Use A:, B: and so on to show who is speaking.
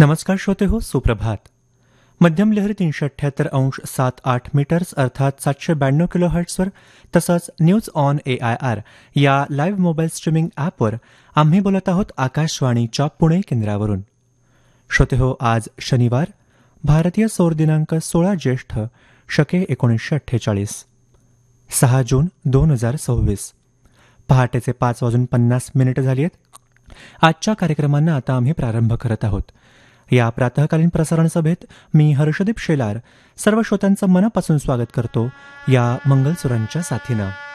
A: नमस्कार श्रोते हो, सुप्रभात. मध्यम लहरी 378.78 मीटर्स अर्थात 792 किलो हर्ट्सवर तसंच न्यूज ऑन AIR या लाईव्ह मोबाईल स्ट्रीमिंग ॲपवर आम्ही बोलत आहोत आकाशवाणीच्या पुणे केंद्रावरून. श्रोते हो, आज शनिवार, भारतीय सौर दिनांक 16 ज्येष्ठ शके 1948, 6 जून 2026. पहाटेचे 5:50 झाली आहेत. आजच्या कार्यक्रमांना आता आम्ही प्रारंभ करत आहोत. या प्रातःकालीन प्रसारण सभेत मी हर्षदीप शेलार सर्व श्रोत्यांचं मनापासून स्वागत करतो या मंगलसुरांच्या साथीनं.